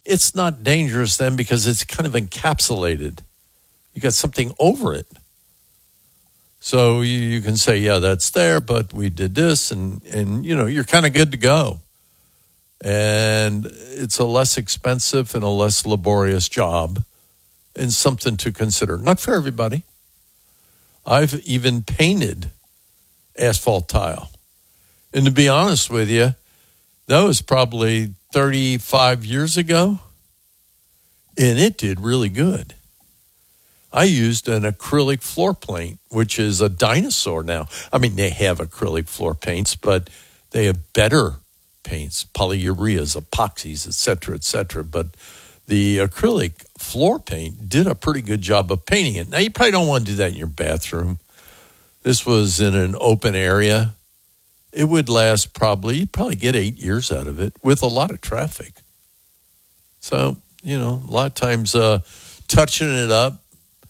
it's not dangerous then because it's kind of encapsulated. You got something over it. So you can say, yeah, that's there, but we did this, and you're kind of good to go. And it's a less expensive and a less laborious job and something to consider. Not for everybody. I've even painted asphalt tile. And to be honest with you, that was probably 35 years ago, and it did really good. I used an acrylic floor paint, which is a dinosaur now. I mean, they have acrylic floor paints, but they have better paints, polyureas, epoxies, et cetera, but the acrylic floor paint did a pretty good job of painting it. Now, you probably don't want to do that in your bathroom. This was in an open area. It would last you'd probably get 8 years out of it with a lot of traffic. So, a lot of times touching it up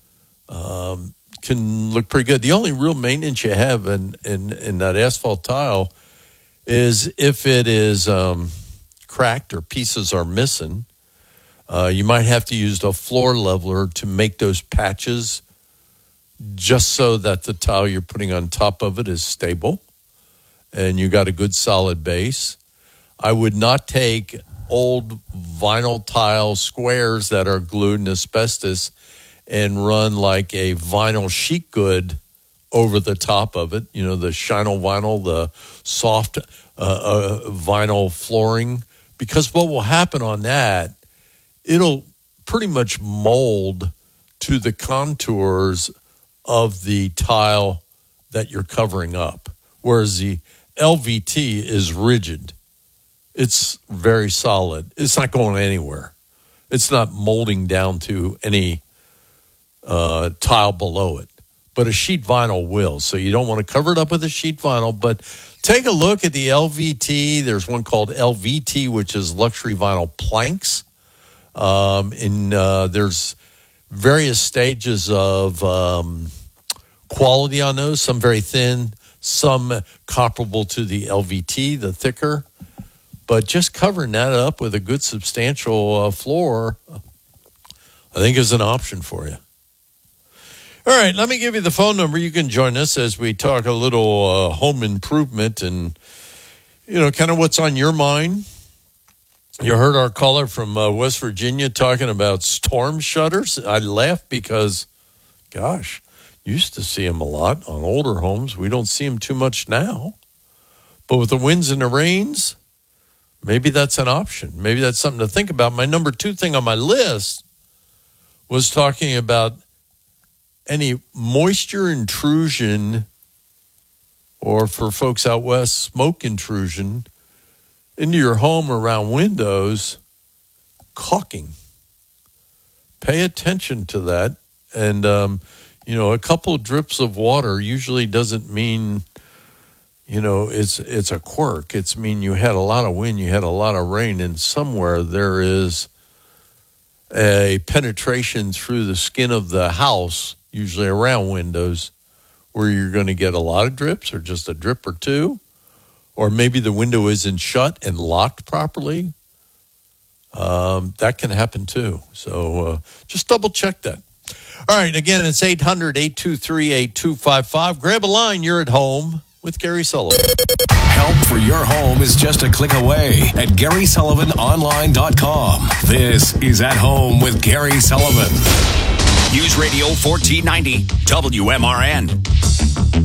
can look pretty good. The only real maintenance you have in that asphalt tile is if it is cracked or pieces are missing. You might have to use a floor leveler to make those patches just so that the tile you're putting on top of it is stable and you got a good solid base. I would not take old vinyl tile squares that are glued in asbestos and run like a vinyl sheet good over the top of it. The Shino vinyl, the soft vinyl flooring. Because what will happen on that, it'll pretty much mold to the contours of the tile that you're covering up. Whereas the LVT is rigid. It's very solid. It's not going anywhere. It's not molding down to any tile below it. But a sheet vinyl will. So you don't want to cover it up with a sheet vinyl. But take a look at the LVT. There's one called LVT, which is luxury vinyl planks. There's various stages of quality on those. Some very thin, some comparable to the LVT, the thicker. But just covering that up with a good substantial floor, I think is an option for you. All right, let me give you the phone number. You can join us as we talk a little home improvement and, kind of what's on your mind. You heard our caller from West Virginia talking about storm shutters. I laugh because, gosh, used to see them a lot on older homes. We don't see them too much now. But with the winds and the rains, maybe that's an option. Maybe that's something to think about. My number 2 thing on my list was talking about any moisture intrusion, or for folks out west, smoke intrusion into your home around windows, caulking. Pay attention to that. And, a couple of drips of water usually doesn't mean, it's a quirk. It's mean you had a lot of wind, you had a lot of rain, and somewhere there is a penetration through the skin of the house, usually around windows, where you're going to get a lot of drips or just a drip or two. Or maybe the window isn't shut and locked properly. That can happen too. So just double check that. All right, again, it's 800-823-8255. Grab a line. You're at home with Gary Sullivan. Help for your home is just a click away at GarySullivanOnline.com. This is At Home with Gary Sullivan. News Radio 1490 WMRN.